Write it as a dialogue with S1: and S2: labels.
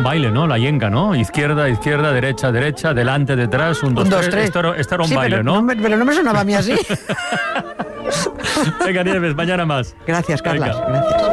S1: baile, ¿no? La yenga, ¿no? Izquierda, izquierda, derecha, derecha, delante, detrás, 1, 2, 3. Esto era un baile,
S2: pero,
S1: ¿no?
S2: Pero no me sonaba a mí así.
S1: Venga, Nieves, mañana más.
S2: Gracias, Carlas.
S1: Venga.
S2: Gracias.